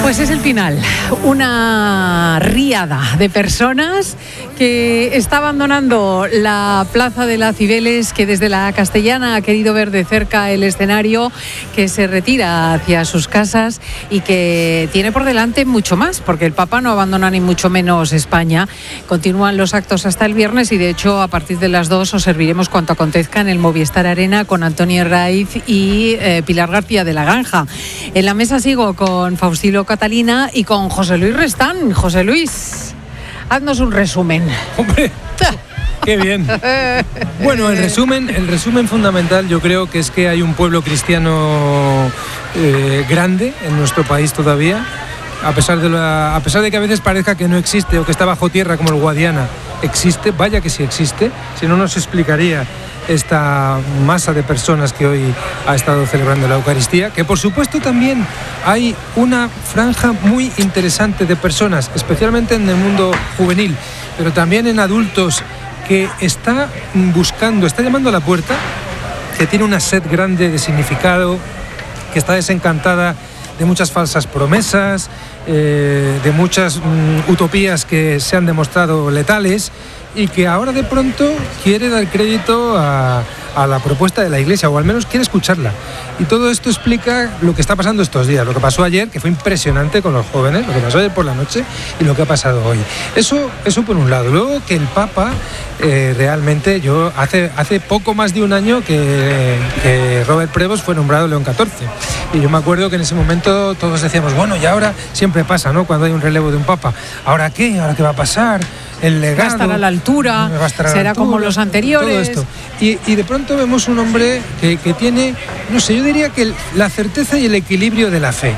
Pues es el final, una riada de personas que está abandonando la Plaza de las Cibeles, que desde la Castellana ha querido ver de cerca el escenario, que se retira hacia sus casas y que tiene por delante mucho más, porque el Papa no abandona ni mucho menos España. Continúan los actos hasta el viernes y de hecho a partir de las 2 os serviremos cuanto acontezca en el Movistar Arena con Antonio Raiz y Pilar García de la Granja. En la mesa sigo con Faustino Catalina y con José Luis Restán. José Luis, haznos un resumen. ¡Hombre! ¡Qué bien! Bueno, el resumen fundamental yo creo que es que hay un pueblo cristiano grande en nuestro país todavía, a pesar de que a veces parezca que no existe o que está bajo tierra como el Guadiana. Existe, vaya que sí existe, si no nos explicaría esta masa de personas que hoy ha estado celebrando la Eucaristía, que por supuesto también hay una franja muy interesante de personas, especialmente en el mundo juvenil, pero también en adultos, que está llamando a la puerta, que tiene una sed grande de significado, que está desencantada de muchas falsas promesas, de muchas utopías que se han demostrado letales, y que ahora de pronto quiere dar crédito a la propuesta de la Iglesia, o al menos quiere escucharla. Y todo esto explica lo que está pasando estos días, lo que pasó ayer, que fue impresionante con los jóvenes, lo que pasó ayer por la noche y lo que ha pasado hoy. Eso por un lado. Luego que el Papa realmente, hace poco más de un año que Robert Prevost fue nombrado León XIV. Y yo me acuerdo que en ese momento todos decíamos, bueno, y ahora siempre pasa, ¿no?, cuando hay un relevo de un Papa. ¿Ahora qué? ¿Ahora qué va a pasar? El legado, va a estar a la altura, será como los anteriores. Todo esto. Y de pronto vemos un hombre que tiene, no sé, yo diría que la certeza y el equilibrio de la fe.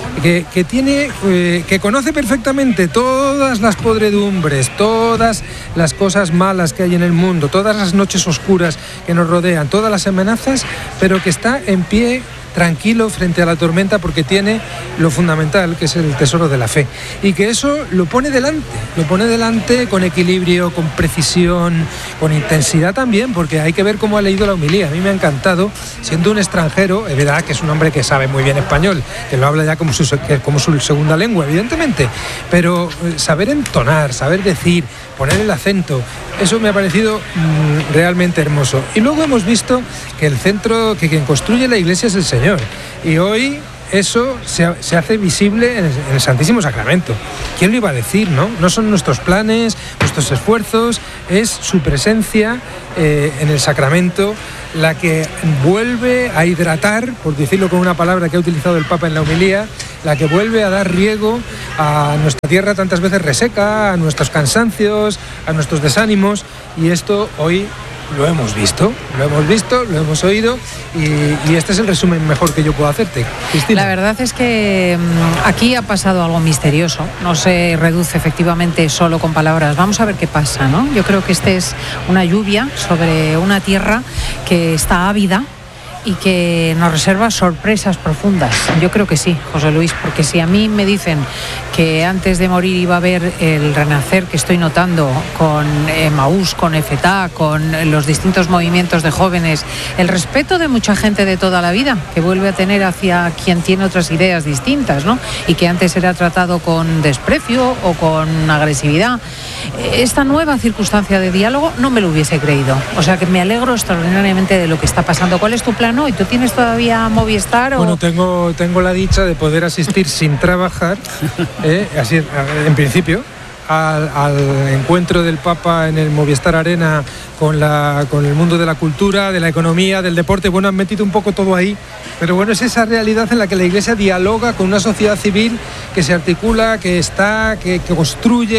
Que conoce perfectamente todas las podredumbres, todas las cosas malas que hay en el mundo, todas las noches oscuras que nos rodean, todas las amenazas, pero que está en pie, tranquilo frente a la tormenta, porque tiene lo fundamental, que es el tesoro de la fe, y que eso lo pone delante con equilibrio, con precisión, con intensidad también, porque hay que ver cómo ha leído la homilía. A mí me ha encantado, siendo un extranjero, es verdad que es un hombre que sabe muy bien español, que lo habla ya como su segunda lengua, evidentemente, pero saber entonar, saber decir, poner el acento, eso me ha parecido realmente hermoso. Y luego hemos visto que el centro, que quien construye la Iglesia es el Señor, y hoy eso se hace visible en el Santísimo Sacramento. ¿Quién lo iba a decir, no? No son nuestros planes, nuestros esfuerzos, es su presencia en el Sacramento la que vuelve a hidratar, por decirlo con una palabra que ha utilizado el Papa en la homilía, la que vuelve a dar riego a nuestra tierra tantas veces reseca, a nuestros cansancios, a nuestros desánimos, y esto hoy lo hemos visto, lo hemos oído, y este es el resumen mejor que yo puedo hacerte, Cristina. La verdad es que aquí ha pasado algo misterioso, no se reduce efectivamente solo con palabras. Vamos a ver qué pasa, ¿no? Yo creo que es una lluvia sobre una tierra que está ávida y que nos reserva sorpresas profundas. Yo creo que sí, José Luis, porque si a mí me dicen que antes de morir iba a haber el renacer que estoy notando con Emaús, con EFETA, con los distintos movimientos de jóvenes, el respeto de mucha gente de toda la vida, que vuelve a tener hacia quien tiene otras ideas distintas, ¿no?, y que antes era tratado con desprecio o con agresividad. Esta nueva circunstancia de diálogo no me lo hubiese creído. O sea que me alegro extraordinariamente de lo que está pasando. ¿Cuál es tu plan hoy? ¿Tú tienes todavía Movistar? Bueno, tengo la dicha de poder asistir sin trabajar, así en principio, al encuentro del Papa en el Movistar Arena con el mundo de la cultura, de la economía, del deporte. Bueno, han metido un poco todo ahí, pero bueno, es esa realidad en la que la Iglesia dialoga con una sociedad civil que se articula, que construye,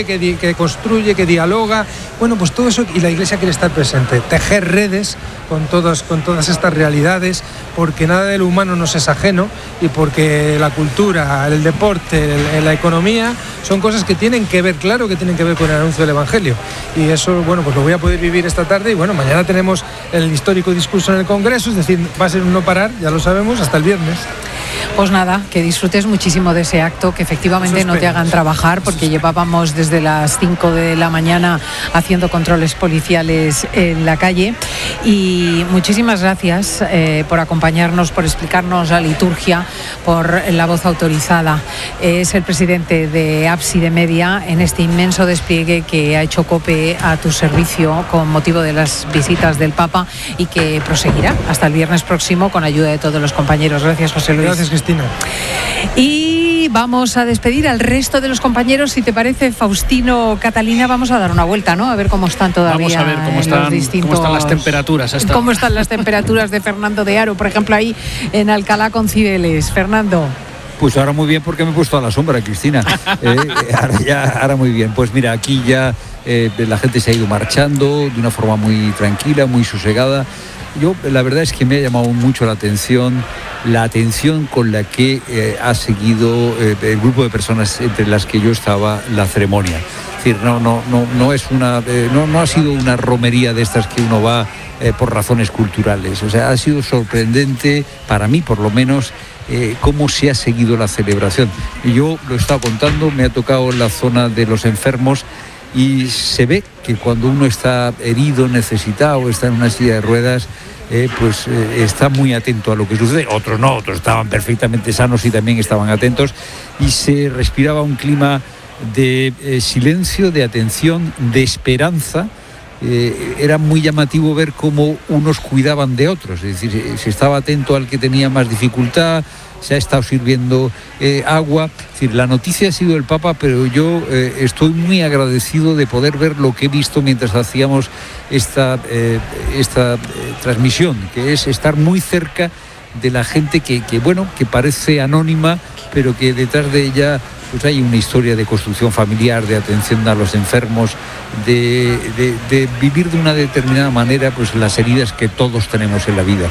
que dialoga. Bueno, pues todo eso, y la Iglesia quiere estar presente, tejer redes con todas estas realidades, porque nada de lo humano nos es ajeno, y porque la cultura, el deporte, la economía son cosas que tienen que ver, claro que tienen que ver con el anuncio del Evangelio, y eso, bueno, pues lo voy a poder vivir esta tarde. Y bueno, mañana tenemos el histórico discurso en el Congreso, es decir, va a ser un no parar, ya lo sabemos, hasta el viernes. Pues nada, que disfrutes muchísimo de ese acto, que efectivamente no te hagan trabajar, porque llevábamos desde las 5 de la mañana haciendo controles policiales en la calle. Y muchísimas gracias por acompañarnos, por explicarnos la liturgia, por la voz autorizada. Es el presidente de Ábside Media en este inmenso despliegue que ha hecho COPE a tu servicio con motivo de las visitas del Papa y que proseguirá hasta el viernes próximo con ayuda de todos los compañeros. Gracias, José Luis. Gracias, Cristina. Y vamos a despedir al resto de los compañeros. Si te parece, Faustino, Catalina, vamos a dar una vuelta, ¿no? A ver cómo están todavía. Vamos a ver cómo están las temperaturas. ¿Cómo están las temperaturas de Fernando de Haro, por ejemplo, ahí en Alcalá con Cibeles? Fernando. Pues ahora muy bien, porque me he puesto a la sombra, Cristina. Ahora muy bien. Pues mira, aquí ya la gente se ha ido marchando de una forma muy tranquila, muy sosegada. Yo, la verdad es que me ha llamado mucho la atención con la que ha seguido el grupo de personas entre las que yo estaba la ceremonia. Es decir, no ha sido una romería de estas que uno va por razones culturales. O sea, ha sido sorprendente, para mí por lo menos, cómo se ha seguido la celebración. Y yo lo he estado contando, me ha tocado en la zona de los enfermos y se ve que cuando uno está herido, necesitado, está en una silla de ruedas, está muy atento a lo que sucede. Otros no, otros estaban perfectamente sanos y también estaban atentos, y se respiraba un clima de silencio, de atención, de esperanza. Era muy llamativo ver cómo unos cuidaban de otros, es decir, se estaba atento al que tenía más dificultad, se ha estado sirviendo agua. Es decir, la noticia ha sido el Papa, pero yo estoy muy agradecido de poder ver lo que he visto mientras hacíamos esta transmisión, que es estar muy cerca de la gente que parece anónima, pero que detrás de ella pues hay una historia de construcción familiar, de atención a los enfermos, de vivir de una determinada manera pues las heridas que todos tenemos en la vida.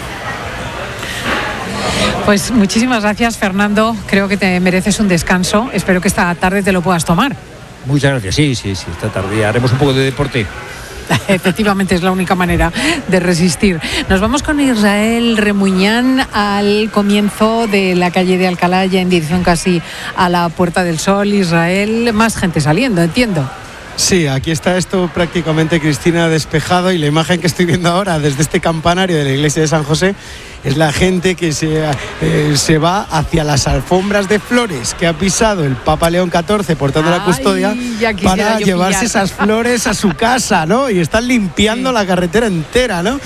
Pues muchísimas gracias, Fernando. Creo que te mereces un descanso. Espero que esta tarde te lo puedas tomar. Muchas gracias. Sí, esta tarde haremos un poco de deporte. Efectivamente, es la única manera de resistir. Nos vamos con Israel Remuñán al comienzo de la calle de Alcalá, ya en dirección casi a la Puerta del Sol. Israel, más gente saliendo, entiendo. Sí, aquí está esto prácticamente, Cristina, despejado, y la imagen que estoy viendo ahora desde este campanario de la iglesia de San José es la gente que se va hacia las alfombras de flores que ha pisado el Papa León XIV portando la custodia para llevarse esas flores a su casa, ¿no? Y están limpiando la carretera entera, ¿no?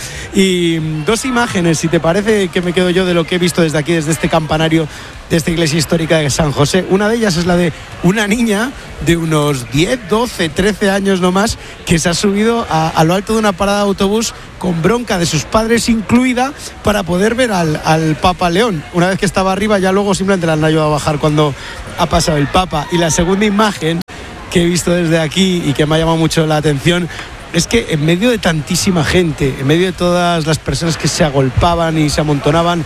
Y dos imágenes, si te parece, que me quedo yo de lo que he visto desde aquí, desde este campanario de esta iglesia histórica de San José. Una de ellas es la de una niña de unos 10, 12, 13 años no más, que se ha subido a lo alto de una parada de autobús con bronca de sus padres incluida para poder ver al Papa León. Una vez que estaba arriba, ya luego simplemente la han ayudado a bajar cuando ha pasado el Papa. Y la segunda imagen que he visto desde aquí y que me ha llamado mucho la atención es que en medio de tantísima gente, en medio de todas las personas que se agolpaban y se amontonaban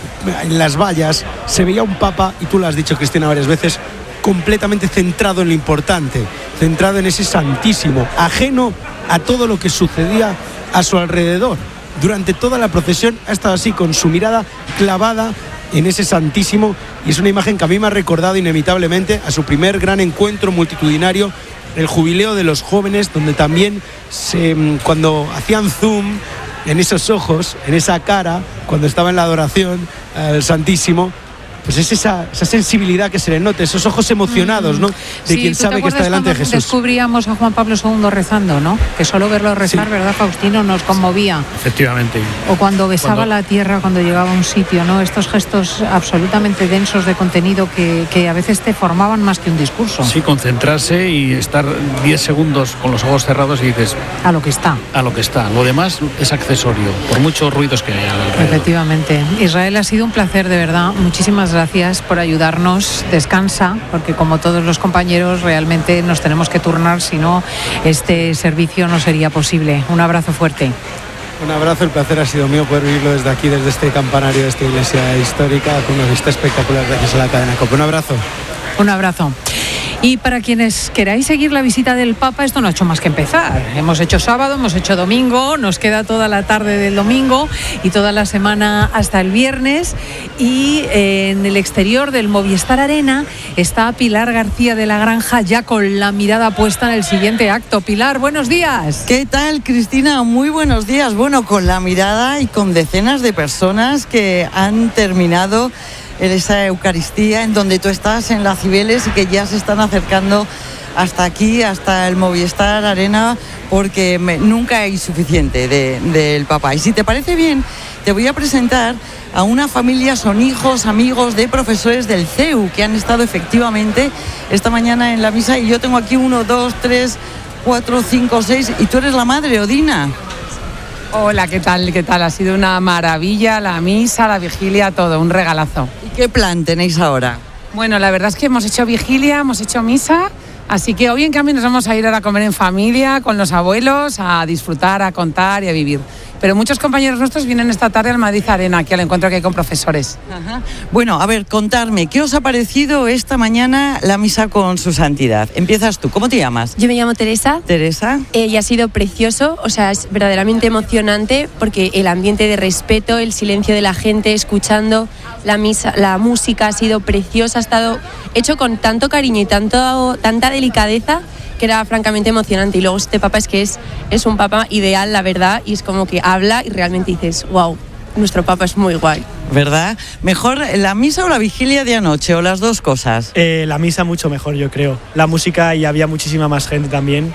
en las vallas, se veía un Papa, y tú lo has dicho, Cristina, varias veces, completamente centrado en lo importante, centrado en ese Santísimo, ajeno a todo lo que sucedía a su alrededor. Durante toda la procesión ha estado así, con su mirada clavada en ese Santísimo, y es una imagen que a mí me ha recordado inevitablemente a su primer gran encuentro multitudinario, el Jubileo de los Jóvenes, donde también cuando hacían zoom en esos ojos, en esa cara, cuando estaba en la adoración al Santísimo, pues es esa sensibilidad que se le nota, esos ojos emocionados, ¿no? De quien sabe que está delante de Jesús. Descubríamos a Juan Pablo II rezando, ¿no? Que solo verlo rezar, sí, ¿verdad, Faustino? Nos conmovía. Efectivamente. O cuando besaba la tierra, cuando llegaba a un sitio, ¿no? Estos gestos absolutamente densos de contenido que a veces te formaban más que un discurso. Sí, concentrarse y estar 10 segundos con los ojos cerrados y dices... A lo que está. A lo que está. Lo demás es accesorio, por muchos ruidos que hay alrededor. Efectivamente. Israel, ha sido un placer, de verdad. Muchísimas gracias por ayudarnos. Descansa, porque como todos los compañeros realmente nos tenemos que turnar, si no este servicio no sería posible. Un abrazo fuerte. Un abrazo, el placer ha sido mío poder vivirlo desde aquí, desde este campanario de esta iglesia histórica, con una vista espectacular gracias a la cadena COPE. Un abrazo. Un abrazo. Y para quienes queráis seguir la visita del Papa, esto no ha hecho más que empezar. Hemos hecho sábado, hemos hecho domingo, nos queda toda la tarde del domingo y toda la semana hasta el viernes. Y en el exterior del Movistar Arena está Pilar García de la Granja, ya con la mirada puesta en el siguiente acto. Pilar, buenos días. ¿Qué tal, Cristina? Muy buenos días. Bueno, con la mirada y con decenas de personas que han terminado esa Eucaristía en donde tú estás, en las Cibeles, y que ya se están acercando hasta aquí, hasta el Movistar Arena, porque nunca hay suficiente del Papa. Y si te parece bien, te voy a presentar a una familia, son hijos, amigos de profesores del CEU, que han estado efectivamente esta mañana en la misa, y yo tengo aquí 1, 2, 3, 4, 5, 6, y tú eres la madre, Odina. Hola, ¿qué tal? ¿Qué tal? Ha sido una maravilla la misa, la vigilia, todo, un regalazo. ¿Y qué plan tenéis ahora? Bueno, la verdad es que hemos hecho vigilia, hemos hecho misa, así que hoy en cambio nos vamos a ir ahora a comer en familia, con los abuelos, a disfrutar, a contar y a vivir. Pero muchos compañeros nuestros vienen esta tarde al Madrid Arena, aquí al encuentro que hay con profesores. Ajá. Bueno, a ver, contarme, ¿qué os ha parecido esta mañana la misa con su santidad? Empiezas tú, ¿cómo te llamas? Yo me llamo Teresa. Teresa. Y ha sido precioso, o sea, es verdaderamente emocionante porque el ambiente de respeto, el silencio de la gente escuchando la misa, la música ha sido preciosa, ha estado hecho con tanto cariño y tanta delicadeza, que era francamente emocionante. Y luego este Papa es que es un Papa ideal, la verdad, y es como que habla y realmente dices, wow, nuestro Papa es muy guay. ¿Verdad? ¿Mejor la misa o la vigilia de anoche, o las dos cosas? La misa mucho mejor, yo creo. La música, y había muchísima más gente también.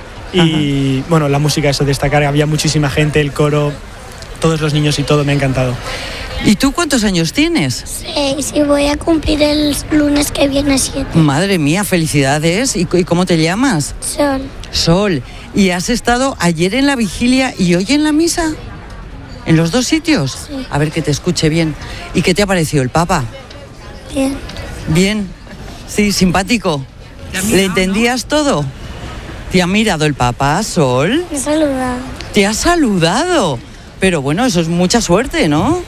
Y bueno, la música, eso, destacar, había muchísima gente, el coro, todos los niños y todo, me ha encantado. ¿Y tú cuántos años tienes? 6, y voy a cumplir el lunes que viene 7. Madre mía, felicidades. ¿Y cómo te llamas? Sol. Sol. ¿Y has estado ayer en la vigilia y hoy en la misa? ¿En los dos sitios? Sí. A ver, que te escuche bien. ¿Y qué te ha parecido el Papa? Bien. Bien. Sí, simpático. ¿Le entendías todo? ¿Te ha mirado el Papa, Sol? Me he saludado. ¿Te ha saludado? Pero bueno, eso es mucha suerte, ¿no?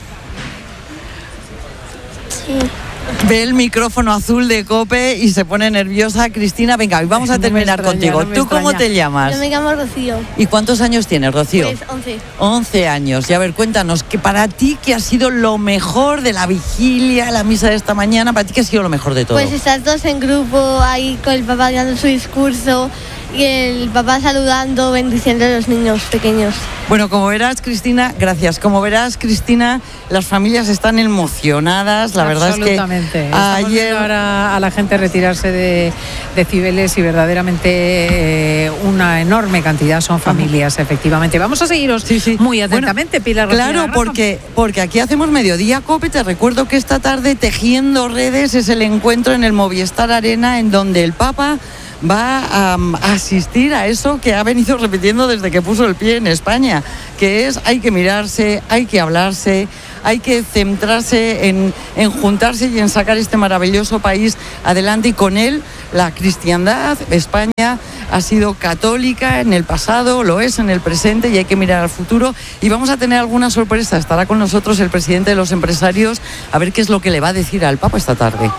Sí. Ve el micrófono azul de COPE y se pone nerviosa. Cristina, venga, vamos a terminar contigo. ¿Tú cómo te llamas? Yo me llamo Rocío. ¿Y cuántos años tienes, Rocío? Pues 11. 11 años. Y a ver, cuéntanos, que para ti, ¿qué ha sido lo mejor de la vigilia, la misa de esta mañana? ¿Para ti qué ha sido lo mejor de todo? Pues estar todos en grupo, ahí con el Papa dando su discurso y el Papa saludando, bendiciendo a los niños pequeños. Bueno, como verás, Cristina, gracias. Como verás, Cristina, las familias están emocionadas. La verdad es que Estamos viendo ahora a la gente retirarse de Cibeles y verdaderamente una enorme cantidad son familias, efectivamente. Vamos a seguiros muy atentamente, bueno, Pilar. Claro, porque aquí hacemos Mediodía COPE. Te recuerdo que esta tarde Tejiendo Redes es el encuentro en el Movistar Arena, en donde el Papa va a asistir a eso que ha venido repitiendo desde que puso el pie en España, que es hay que mirarse, hay que hablarse, hay que centrarse en juntarse y en sacar este maravilloso país adelante, y con él la cristiandad. España ha sido católica en el pasado, lo es en el presente, y hay que mirar al futuro, y vamos a tener alguna sorpresa. Estará con nosotros el presidente de los empresarios, a ver qué es lo que le va a decir al Papa esta tarde.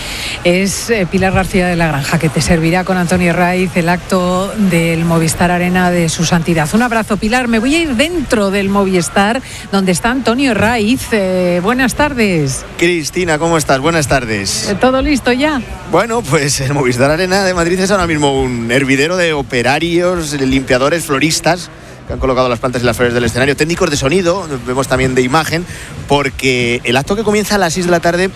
Es Pilar García de la Granja, que te servirá con Antonio Raiz el acto del Movistar Arena de su santidad. Un abrazo, Pilar. Me voy a ir dentro del Movistar, donde está Antonio Raiz. Buenas tardes. Cristina, ¿cómo estás? Buenas tardes. ¿Todo listo ya? Bueno, pues el Movistar Arena de Madrid es ahora mismo un hervidero de operarios, limpiadores, floristas, que han colocado las plantas y las flores del escenario, técnicos de sonido, vemos también de imagen, porque el acto que comienza a las 6 de la tarde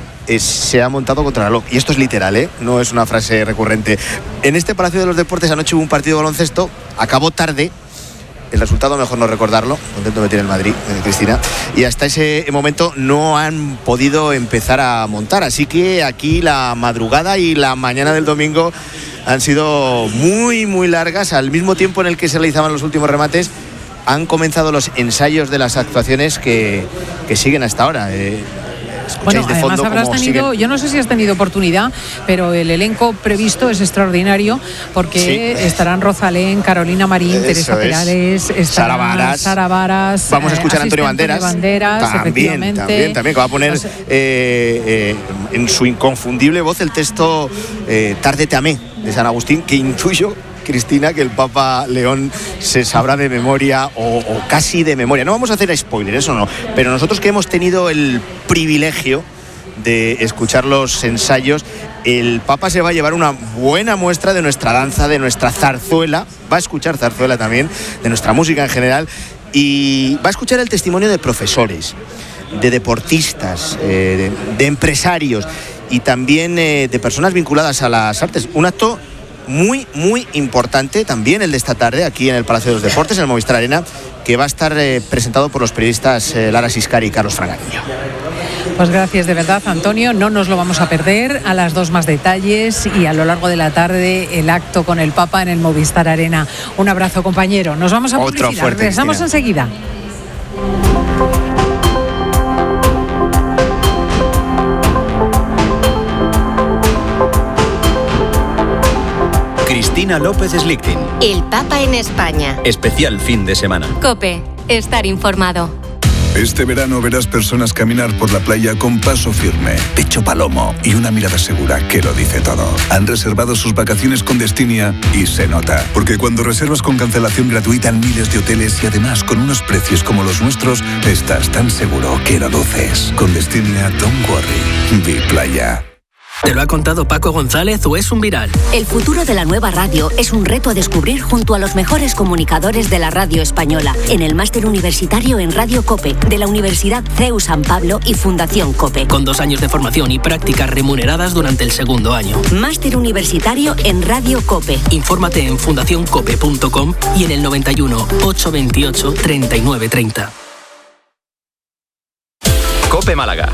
se ha montado contra el reloj. Y esto es literal, no es una frase recurrente. En este Palacio de los Deportes anoche hubo un partido de baloncesto, acabó tarde. El resultado mejor no recordarlo, contento me tiene el Madrid, Cristina, y hasta ese momento no han podido empezar a montar, así que aquí la madrugada y la mañana del domingo han sido muy muy largas. Al mismo tiempo en el que se realizaban los últimos remates, han comenzado los ensayos de las actuaciones que siguen hasta ahora. Bueno, además habrás tenido, yo no sé si has tenido oportunidad, pero el elenco previsto es extraordinario, porque estarán Rosalén, Carolina Marín, Teresa Perales, Sara Varas. Vamos a escuchar a Antonio Banderas. También, que va a poner en su inconfundible voz el texto Tarde te amé de San Agustín, que intuyo, Cristina, que el Papa León se sabrá de memoria o casi de memoria. No vamos a hacer spoiler, eso no, pero nosotros que hemos tenido el privilegio de escuchar los ensayos, el Papa se va a llevar una buena muestra de nuestra danza, de nuestra zarzuela, va a escuchar zarzuela también, de nuestra música en general, y va a escuchar el testimonio de profesores, de deportistas, de empresarios y también de personas vinculadas a las artes. Un acto muy, muy importante también el de esta tarde aquí en el Palacio de los Deportes, en el Movistar Arena, que va a estar presentado por los periodistas Lara Siscari y Carlos Frangaño. Pues gracias de verdad, Antonio, no nos lo vamos a perder. A las 2 más detalles y a lo largo de la tarde el acto con el Papa en el Movistar Arena. Un abrazo, compañero. Nos vamos a publicidad. Otro fuerte, regresamos enseguida. Cristina López Slichting. El Papa en España. Especial fin de semana. COPE. Estar informado. Este verano verás personas caminar por la playa con paso firme, pecho palomo y una mirada segura que lo dice todo. Han reservado sus vacaciones con Destinia y se nota. Porque cuando reservas con cancelación gratuita en miles de hoteles y además con unos precios como los nuestros, estás tan seguro que lo luces. Con Destinia, don't worry. Be playa. ¿Te lo ha contado Paco González o es un viral? El futuro de la nueva radio es un reto a descubrir junto a los mejores comunicadores de la radio española en el máster universitario en Radio COPE de la Universidad CEU San Pablo y Fundación COPE. Con 2 años de formación y prácticas remuneradas durante el segundo año. Máster universitario en Radio COPE. Infórmate en fundacioncope.com y en el 91 828 3930. COPE Málaga.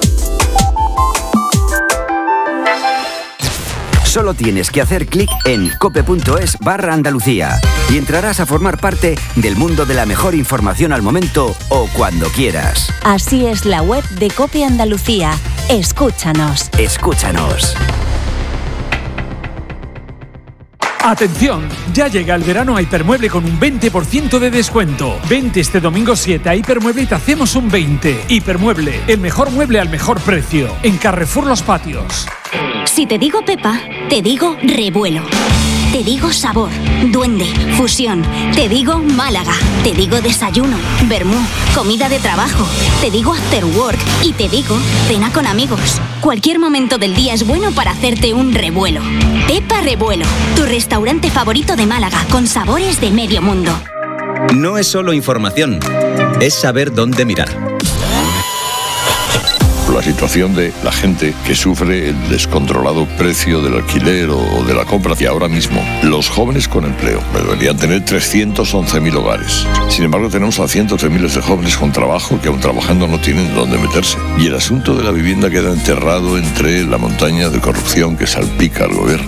Solo tienes que hacer clic en cope.es/Andalucía y entrarás a formar parte del mundo de la mejor información al momento o cuando quieras. Así es la web de COPE Andalucía. Escúchanos. Escúchanos. Atención, ya llega el verano a Hipermueble con un 20% de descuento. Vente este domingo 7 a Hipermueble y te hacemos un 20. Hipermueble, el mejor mueble al mejor precio. En Carrefour Los Patios. Si te digo Pepa, te digo revuelo. Te digo sabor, duende, fusión. Te digo Málaga. Te digo desayuno, vermú, comida de trabajo. Te digo after work y te digo cena con amigos. Cualquier momento del día es bueno para hacerte un revuelo. Pepa Revuelo, tu restaurante favorito de Málaga con sabores de medio mundo. No es solo información, es saber dónde mirar. La situación de la gente que sufre el descontrolado precio del alquiler o de la compra. Y ahora mismo, los jóvenes con empleo deberían tener 311.000 hogares. Sin embargo, tenemos a cientos de miles de jóvenes con trabajo que aún trabajando no tienen dónde meterse. Y el asunto de la vivienda queda enterrado entre la montaña de corrupción que salpica al gobierno.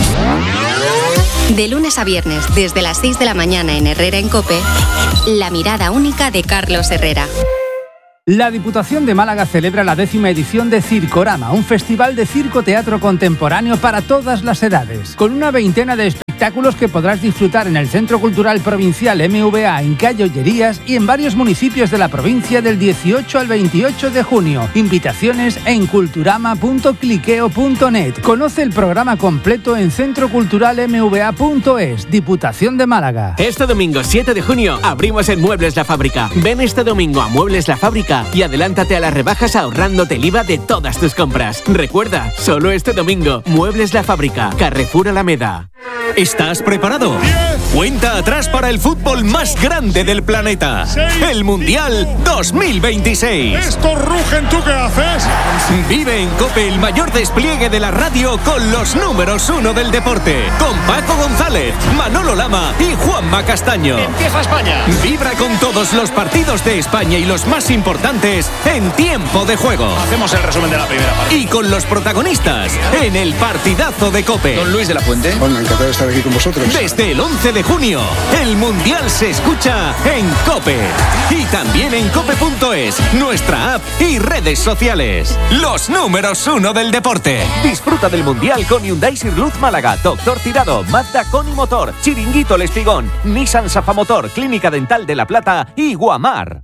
De lunes a viernes, desde las 6 de la mañana en Herrera en COPE, la mirada única de Carlos Herrera. La Diputación de Málaga celebra la 10ª edición de Circorama, un festival de circo-teatro contemporáneo para todas las edades, con una veintena de espectáculos que podrás disfrutar en el Centro Cultural Provincial MVA en Calle Ollerías y en varios municipios de la provincia del 18 al 28 de junio. Invitaciones en culturama.cliqueo.net. Conoce el programa completo en centroculturalmva.es. Diputación de Málaga. Este domingo 7 de junio abrimos en Muebles La Fábrica. Ven este domingo a Muebles La Fábrica y adelántate a las rebajas ahorrándote el IVA de todas tus compras. Recuerda, solo este domingo, Muebles La Fábrica, Carrefour Alameda. ¿Estás preparado? Cuenta atrás para el fútbol más grande del planeta. El Mundial 2026. ¡Estos rugen! ¿Tú qué haces? Vive en COPE el mayor despliegue de la radio con los números 1 del deporte. Con Paco González, Manolo Lama y Juanma Castaño. ¡Empieza España! Vibra con todos los partidos de España y los más importantes en tiempo de juego. Hacemos el resumen de la primera parte. Y con los protagonistas en el partidazo de COPE. Don Luis de la Fuente. Bueno, encantado de estar aquí con vosotros. Desde el 11 de junio, el Mundial se escucha en COPE. Y también en cope.es, nuestra app y redes sociales. Los números 1 del deporte. Disfruta del Mundial con Hyundai Sirluz Málaga, Doctor Tirado, Mazda Coni Motor, Chiringuito El Espigón, Nissan Safamotor, Clínica Dental de La Plata y Guamar.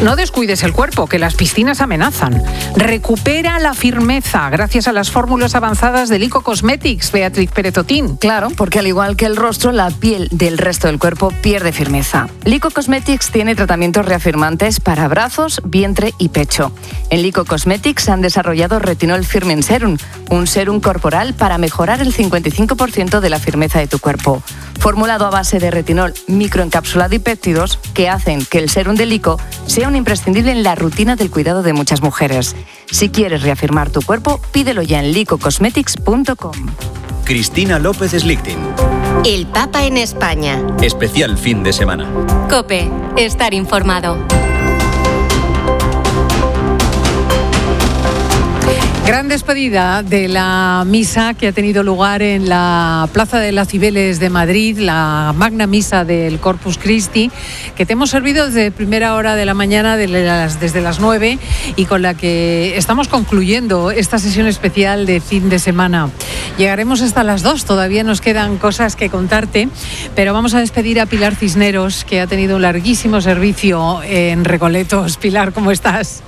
No descuides el cuerpo, que las piscinas amenazan. Recupera la firmeza gracias a las fórmulas avanzadas de Lico Cosmetics, Beatriz Pérez Otín. Claro, porque al igual que el rostro, la piel del resto del cuerpo pierde firmeza. Lico Cosmetics tiene tratamientos reafirmantes para brazos, vientre y pecho. En Lico Cosmetics han desarrollado Retinol Firming Serum, un serum corporal para mejorar el 55% de la firmeza de tu cuerpo. Formulado a base de retinol microencapsulado y péptidos que hacen que el serum de Lico sea un imprescindible en la rutina del cuidado de muchas mujeres. Si quieres reafirmar tu cuerpo, pídelo ya en licocosmetics.com. Cristina López Slichting. El Papa en España. Especial fin de semana. COPE. Estar informado. Gran despedida de la misa que ha tenido lugar en la Plaza de las Cibeles de Madrid, la magna misa del Corpus Christi, que te hemos servido desde primera hora de la mañana, desde las 9, y con la que estamos concluyendo esta sesión especial de fin de semana. Llegaremos hasta las 2, todavía nos quedan cosas que contarte, pero vamos a despedir a Pilar Cisneros, que ha tenido un larguísimo servicio en Recoletos. Pilar, ¿cómo estás?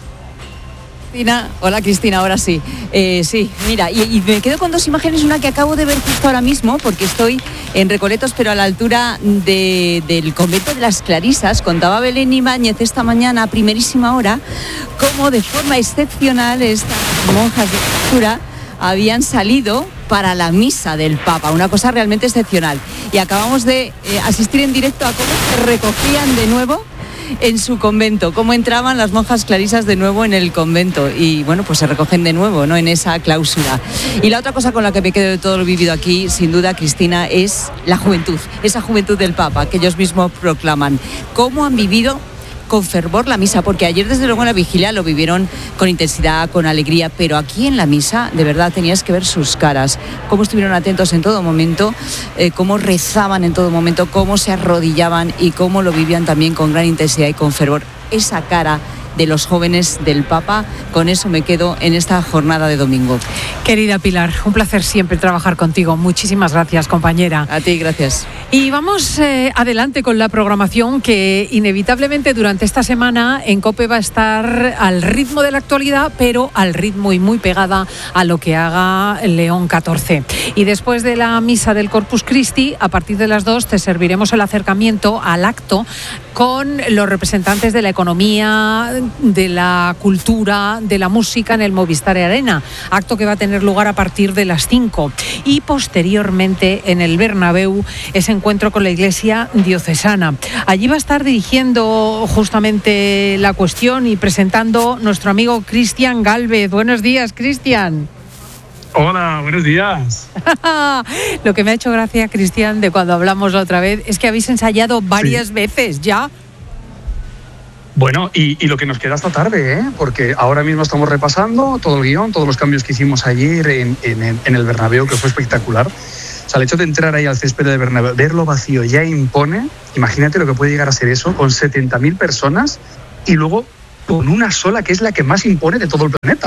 Hola Cristina, ahora sí. Sí, mira, y me quedo con dos imágenes, una que acabo de ver justo ahora mismo, porque estoy en Recoletos, pero a la altura del convento de las Clarisas. Contaba Belén Ibáñez esta mañana, a primerísima hora, cómo de forma excepcional estas monjas de clausura habían salido para la misa del Papa, una cosa realmente excepcional. Y acabamos de asistir en directo a cómo se recogían de nuevo en su convento, cómo entraban las monjas clarisas de nuevo en el convento, y bueno, pues se recogen de nuevo, ¿no?, en esa clausura. Y la otra cosa con la que me quedo de todo lo vivido aquí, sin duda, Cristina, es la juventud, esa juventud del Papa que ellos mismos proclaman. ¿Cómo han vivido con fervor la misa? Porque ayer desde luego en la vigilia lo vivieron con intensidad, con alegría, pero aquí en la misa de verdad tenías que ver sus caras, cómo estuvieron atentos en todo momento, cómo rezaban en todo momento, cómo se arrodillaban y cómo lo vivían también con gran intensidad y con fervor. Esa cara de los jóvenes del Papa, con eso me quedo en esta jornada de domingo. Querida Pilar, un placer siempre trabajar contigo. Muchísimas gracias, compañera. A ti, gracias. Y vamos adelante con la programación, que inevitablemente durante esta semana en COPE va a estar al ritmo de la actualidad, pero al ritmo y muy pegada a lo que haga León XIV. Y después de la misa del Corpus Christi, a partir de las 2 te serviremos el acercamiento al acto con los representantes de la economía, de la cultura, de la música en el Movistar Arena, acto que va a tener lugar a partir de las 5, y posteriormente en el Bernabéu ese encuentro con la Iglesia diocesana. Allí va a estar dirigiendo justamente la cuestión y presentando nuestro amigo Cristian Gálvez. Buenos días, Cristian. Hola, buenos días. Lo que me ha hecho gracia, Cristian, de cuando hablamos la otra vez, es que habéis ensayado varias veces ya. Bueno, y lo que nos queda esta tarde, porque ahora mismo estamos repasando todo el guión, todos los cambios que hicimos ayer en el Bernabéu, que fue espectacular. O sea, el hecho de entrar ahí al césped de Bernabéu, verlo vacío ya impone. Imagínate lo que puede llegar a ser eso, con 70.000 personas y luego con una sola, que es la que más impone de todo el planeta.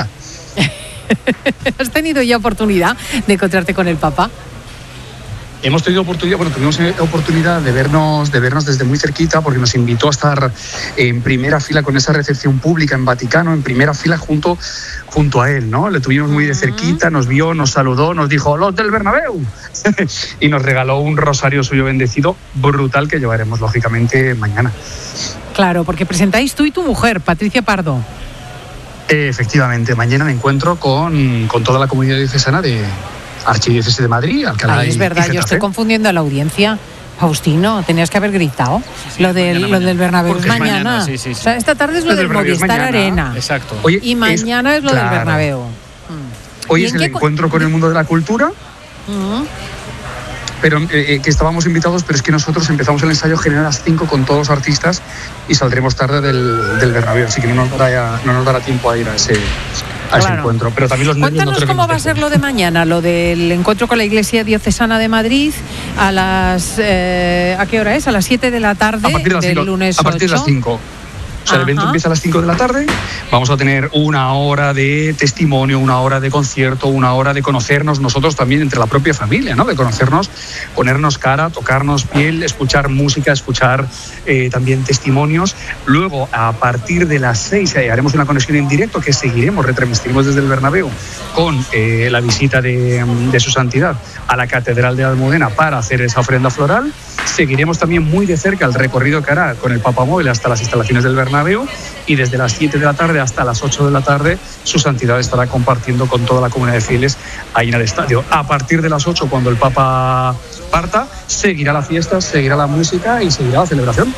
¿Has tenido ya oportunidad de encontrarte con el Papa? Hemos tenido tuvimos oportunidad de vernos desde muy cerquita, porque nos invitó a estar en primera fila con esa recepción pública en Vaticano, en primera fila junto a él, ¿no? Le tuvimos muy de cerquita, nos vio, nos saludó, nos dijo «¡Los del Bernabéu!» y nos regaló un rosario suyo bendecido brutal que llevaremos, lógicamente, mañana. Claro, porque presentáis tú y tu mujer, Patricia Pardo. Efectivamente, mañana me encuentro con toda la comunidad diocesana de Archidiócesis de Madrid, Alcalá. Es verdad, yo estoy confundiendo a la audiencia. Faustino, tenías que haber gritado. Sí, lo del Bernabéu es mañana. Sí. O sea, esta tarde es lo del Movistar Arena. Exacto. Y mañana es lo del Bernabéu. Hoy es el encuentro con el mundo de la cultura. Pero que estábamos invitados, pero es que nosotros empezamos el ensayo general a las 5 con todos los artistas y saldremos tarde del Bernabéu, así que no nos dará tiempo a ir a ese encuentro. Pero también los niños. Cuéntanos cómo va a ser lo de mañana, lo del encuentro con la Iglesia Diocesana de Madrid a las... ¿a qué hora es? A las 7 de la tarde del lunes 8. A partir de las 5. O sea, el evento empieza a las 5 de la tarde, vamos a tener una hora de testimonio, una hora de concierto, una hora de conocernos nosotros también entre la propia familia, ¿no? De conocernos, ponernos cara, tocarnos piel, escuchar música, escuchar también testimonios. Luego, a partir de las 6 haremos una conexión en directo que seguiremos, retransmitiremos desde el Bernabéu con la visita de su santidad a la Catedral de Almudena para hacer esa ofrenda floral. Seguiremos también muy de cerca el recorrido que hará con el Papa Móvil hasta las instalaciones del Bernabéu, y desde las 7 de la tarde hasta las 8 de la tarde su santidad estará compartiendo con toda la comunidad de fieles ahí en el estadio. A partir de las 8, cuando el Papa parta, seguirá la fiesta, seguirá la música y seguirá la celebración.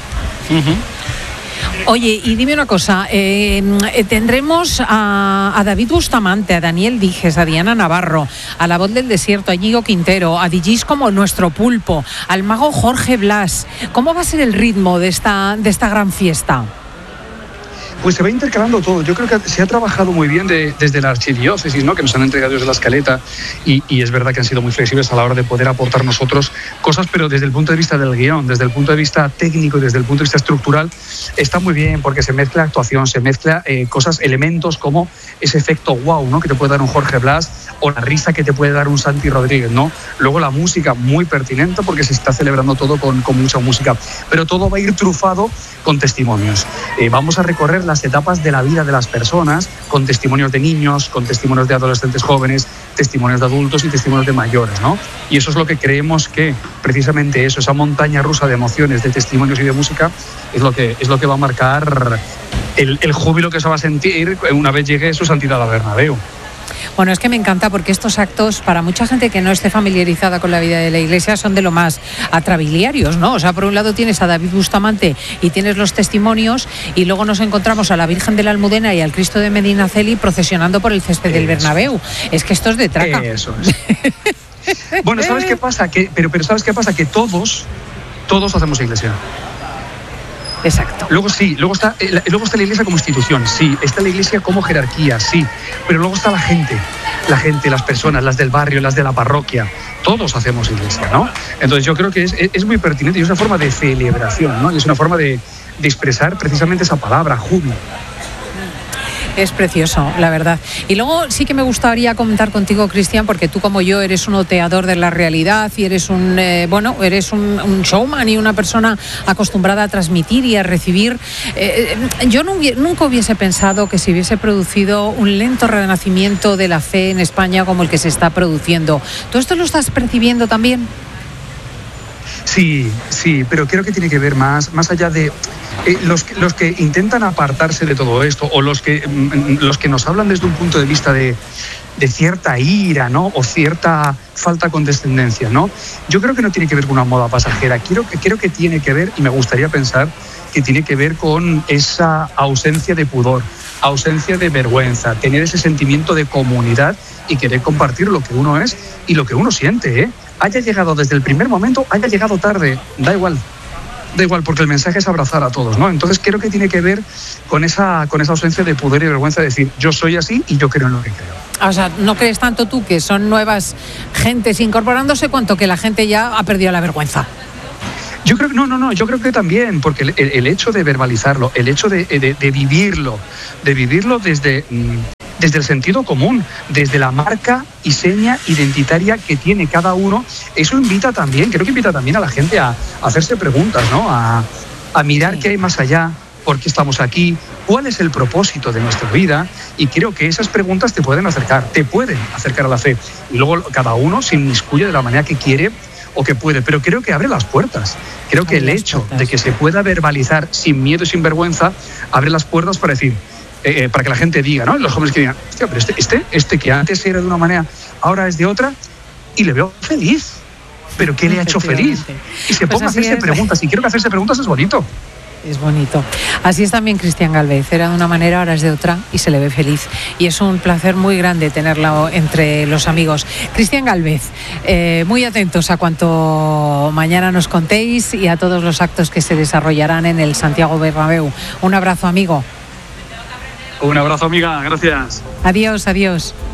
Oye, y dime una cosa, tendremos a David Bustamante, a Daniel Dijes, a Diana Navarro, a La Voz del Desierto, a Íñigo Quintero, a Digis como nuestro pulpo, al mago Jorge Blas. ¿Cómo va a ser el ritmo de esta gran fiesta? Pues se va intercalando todo. Yo creo que se ha trabajado muy bien desde la archidiócesis, ¿no? Que nos han entregado desde la escaleta, y es verdad que han sido muy flexibles a la hora de poder aportar nosotros cosas, pero desde el punto de vista del guión, desde el punto de vista técnico y desde el punto de vista estructural, está muy bien porque se mezcla actuación, se mezcla cosas, elementos como ese efecto wow, ¿no? Que te puede dar un Jorge Blas, o la risa que te puede dar un Santi Rodríguez, ¿no? Luego la música muy pertinente porque se está celebrando todo con mucha música, pero todo va a ir trufado con testimonios. Vamos a recorrer las etapas de la vida de las personas con testimonios de niños, con testimonios de adolescentes jóvenes, testimonios de adultos y testimonios de mayores, ¿no? Y eso es lo que creemos que precisamente eso, esa montaña rusa de emociones, de testimonios y de música, es lo que va a marcar el júbilo que se va a sentir una vez llegue su santidad al Bernabéu. Bueno, es que me encanta porque estos actos, para mucha gente que no esté familiarizada con la vida de la Iglesia, son de lo más atrabiliarios, ¿no? O sea, por un lado tienes a David Bustamante y tienes los testimonios, y luego nos encontramos a la Virgen de la Almudena y al Cristo de Medinaceli procesionando por el césped del Bernabéu. Es que esto es de traca. Eso es. Bueno, ¿sabes qué pasa? Pero ¿sabes qué pasa? Que todos hacemos iglesia. Exacto. Luego está la Iglesia como institución, sí, está la Iglesia como jerarquía, sí, pero luego está la gente, las personas, las del barrio, las de la parroquia, todos hacemos Iglesia, ¿no? Entonces yo creo que es muy pertinente y es una forma de celebración, ¿no? Y es una forma de expresar precisamente esa palabra, júbilo. Es precioso, la verdad. Y luego sí que me gustaría comentar contigo, Cristian, porque tú como yo eres un oteador de la realidad y eres un showman y una persona acostumbrada a transmitir y a recibir. Yo nunca hubiese pensado que se hubiese producido un lento renacimiento de la fe en España como el que se está produciendo. ¿Tú esto lo estás percibiendo también? Sí, pero creo que tiene que ver más allá de los que intentan apartarse de todo esto, o los que nos hablan desde un punto de vista de cierta ira, ¿no? O cierta falta de condescendencia, ¿no? Yo creo que no tiene que ver con una moda pasajera. Creo que tiene que ver, y me gustaría pensar que tiene que ver con esa ausencia de pudor, ausencia de vergüenza, tener ese sentimiento de comunidad y querer compartir lo que uno es y lo que uno siente, ¿eh? Haya llegado desde el primer momento, haya llegado tarde, da igual, porque el mensaje es abrazar a todos, ¿no? Entonces creo que tiene que ver con esa ausencia de pudor y vergüenza de decir, yo soy así y yo creo en lo que creo. O sea, ¿no crees tanto tú que son nuevas gentes incorporándose cuanto que la gente ya ha perdido la vergüenza? Yo creo que no, yo creo que también, porque el hecho de verbalizarlo, el hecho de vivirlo desde el sentido común, desde la marca y seña identitaria que tiene cada uno, eso invita también a la gente a hacerse preguntas, ¿no? A mirar qué hay más allá, por qué estamos aquí, cuál es el propósito de nuestra vida, y creo que esas preguntas te pueden acercar a la fe. Y luego cada uno se inmiscuye de la manera que quiere o que puede, pero creo que abre las puertas. Creo que el hecho de que se pueda verbalizar sin miedo y sin vergüenza abre las puertas para decir, para que la gente diga, ¿no? Los jóvenes que digan, hostia, pero este que antes era de una manera, ahora es de otra, y le veo feliz. ¿Pero qué le ha hecho feliz? Y se ponga a hacerse preguntas. Y creo que hacerse preguntas es bonito. Es bonito. Así es también Cristian Gálvez. Era de una manera, ahora es de otra y se le ve feliz. Y es un placer muy grande tenerla entre los amigos. Cristian Gálvez, muy atentos a cuanto mañana nos contéis y a todos los actos que se desarrollarán en el Santiago Bernabéu. Un abrazo, amigo. Un abrazo, amiga. Gracias. Adiós, adiós.